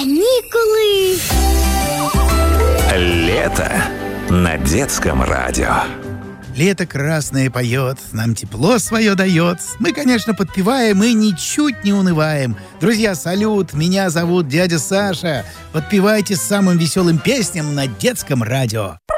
Каникулы. Лето на детском радио. Лето красное поет, нам тепло свое дает. Мы, конечно, подпеваем и ничуть не унываем. Друзья, салют, меня зовут дядя Саша. Подпевайте самым веселым песням на детском радио.